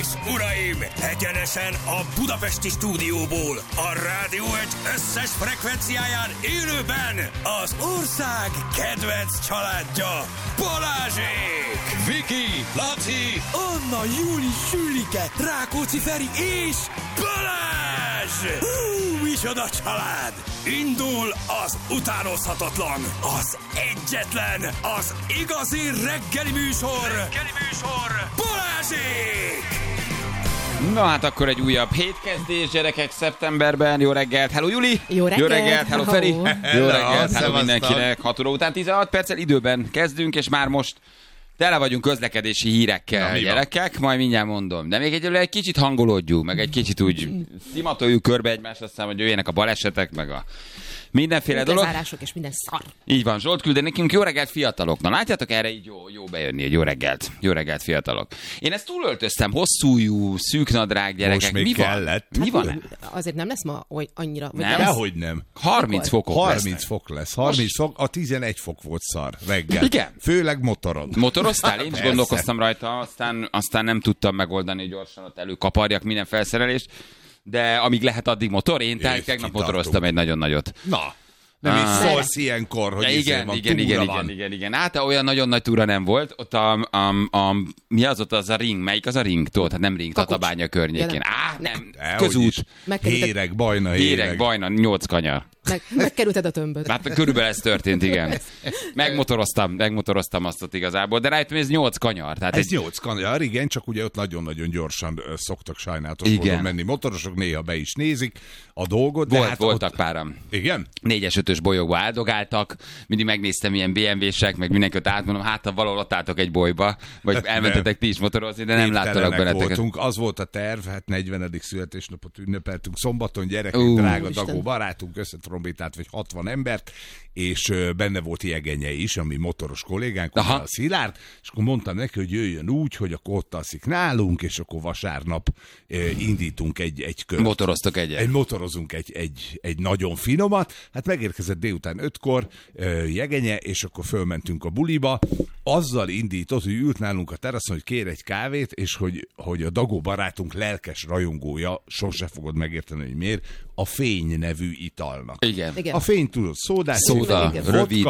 uraim! Egyenesen a budapesti stúdióból, a Rádió Egy összes frekvenciáján élőben az ország kedvenc családja, Balázsék! Viki, Laci, Anna, Júli, Sülike, Rákóczi Feri és Balázs! Micsoda család! Indul az utánozhatatlan, az egyetlen, az igazi reggeli műsor, Balázsék! Na hát akkor egy újabb hétkezdés, gyerekek, szeptemberben. Jó reggelt, hello Juli! Jó reggelt, hello Feri! Jó reggelt, hello szevasztok. mindenkinek! 6 óra után 16 perccel időben kezdünk, és már most tele vagyunk közlekedési hírekkel, gyerekek, majd mindjárt mondom. De még egyelőre egy kicsit hangolódjunk, meg egy kicsit úgy szimatoljuk körbe egymást, aztán, hogy jöjjenek a balesetek, meg a mindenféle dolog. Lezárások és minden szar. Így van, Zsolt küld nekünk jó reggelt, fiatalok. Na látjátok, erre így jó bejönni, egy jó reggelt. Jó reggelt, fiatalok. Én ezt túlöltöztem, hosszújú, szűknadrág gyerekek. Most még Mi kellett. van? Mi van? Azért nem lesz ma annyira... vagy Nem? lesz? Dehogy nem. 30 fokok 30 lesznek. fok lesz. 30 fok, a 11 fok volt szar reggel. Igen. Főleg motoron. Motoroztál? Én is Persze. gondolkoztam rajta, aztán nem tudtam megoldani, hogy gyorsan ott előkaparjak minden felszerelést, de amíg lehet, addig motor. Én tegnap kitartunk. motoroztam egy nagyon nagyot. Na, nem is szólsz ilyenkor, hogy Igen. Hát olyan nagyon nagy túra nem volt. Ott mi az ott az a ring? Melyik az a ring? Tudod, hát nem ring, Tatabánya környékén. Nem, közút. Héreg, Bajna, Héreg, Bajna, 8 kanyar. Megkerülted a tömböt. Hát körülbelül ez történt, igen. Megmotoroztam azt ott igazából, de rájöttem, ez 8 kanyar. Tehát Ez 8 kanyar, igen, csak ugye ott nagyon-nagyon gyorsan szoktak sajnálatos Igen. módon menni motorosok, néha be is nézik a dolgot. De voltak ott... páram. Igen? 4-es, 5-ös bolyokba áldogáltak, mindig megnéztem ilyen BMW-sek, meg mindenkit átmondom, hát ha valahol ott álltok egy bolyba, vagy elmentetek ti is motorozni, de nem láttalak benneteket. Voltunk. Az volt a terv, hát 40. születésnapot ünnepeltünk szombaton, gyerekek, drága Dagó barátunk, összetrombitált vagy 60 embert, és benne volt Jegenye is, ami motoros kollégánk, a Szilárd, és akkor mondtam neki, hogy jöjjön úgy, hogy akkor ott alszik nálunk, és akkor vasárnap indítunk egy kört. Motoroztok egyet. Motorozunk egy nagyon finomat, hát megérkezett délután 5-kor Jegenye, és akkor fölmentünk a buliba, azzal indított, hogy ült nálunk a teraszon, hogy kér egy kávét, és hogy a Dagó barátunk lelkes rajongója, sose fogod megérteni, hogy miért, a Fény nevű italnak. Igen. A Fény, tudod, szóda, rövid.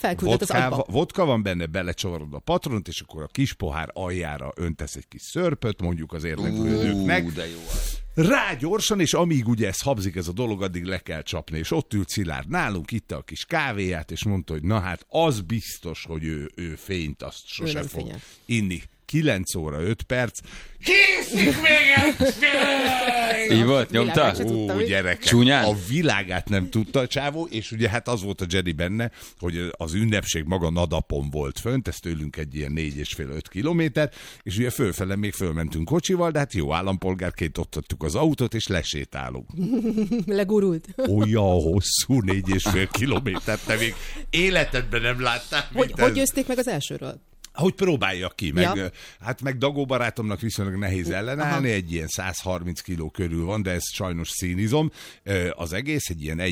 vodka van benne, belecsavarod a patront, és akkor a kis pohár aljára öntesz egy kis szörpöt, mondjuk az érdeklődőknek. De jó. Rá gyorsan, és amíg ugye ez habzik ez a dolog, addig le kell csapni. És ott ült Szilárd nálunk, itta a kis kávéját, és mondta, hogy na hát az biztos, hogy ő fényt azt sose fog inni. 9 óra 5 perc. Készik még egy fény! Így volt, nyomta? Gyerekek, Csúnyán? a világát nem tudta a csávó, és ugye hát az volt a Jedi benne, hogy az ünnepség maga Nadapon volt fönt, ez tőlünk egy ilyen 4,5-5 kilométer, és ugye fölfele még fölmentünk kocsival, de hát jó állampolgárként ott adtuk az autót, és lesétálunk. Legurult. Olyan hosszú 4,5 kilométert, te még életedben nem láttál. Hogy győzték meg az elsőről? Hogy próbáljak ki, meg, Ja. hát meg Dagó barátomnak viszonylag nehéz ellenállni, egy ilyen 130 kiló körül van, de ez sajnos színizom. Az egész egy ilyen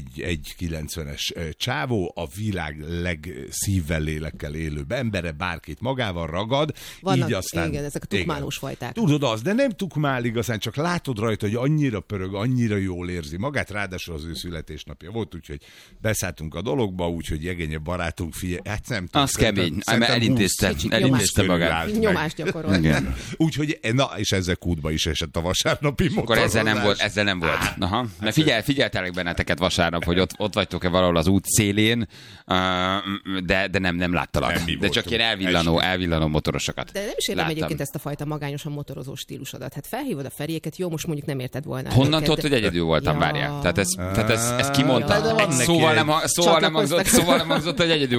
1,90-es csávó, a világ legszívvel, lélekkel élő embere, bárkit magával ragad. Vannak, így aztán, igen, ezek a tukmálós fajták. Tudod az, de nem tukmál igazán, csak látod rajta, hogy annyira pörög, annyira jól érzi magát, ráadásul az ő születésnapja volt, úgyhogy beszálltunk a dologba, úgyhogy Jegenye barátunk, figyelj, hát nem tudom. Az kemény, elintézte magát. Nyomást gyakorol. Igen. Úgyhogy, na, és ezzel kútba is esett a vasárnapi Akkor motorozás. ezzel nem volt. Aha. Mert figyeltelek benneteket vasárnap, hogy ott vagytok-e valahol az út szélén, de nem láttalak. De csak ilyen elvillanó motorosokat. De nem is értem egyébként ezt a fajta magányosan motorozó stílusodat. Hát felhívod a Feriéket, jó, most mondjuk nem érted volna. Honnan tudod, hogy egyedül voltam, várjál? Tehát ez kimondta. Szóval nem hangzott, hogy egyedül